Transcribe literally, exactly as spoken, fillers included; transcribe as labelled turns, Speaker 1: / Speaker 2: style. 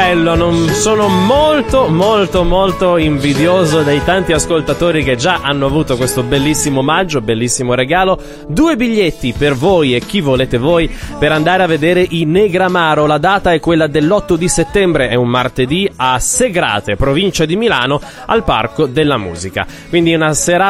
Speaker 1: bello, non sono molto molto molto invidioso dei tanti ascoltatori che già hanno avuto questo bellissimo omaggio, bellissimo regalo. Due biglietti per voi e chi volete voi per andare a vedere i Negramaro. La data è quella dell'otto di settembre, è un martedì, a Segrate, provincia di Milano, al Parco della Musica. Quindi una serata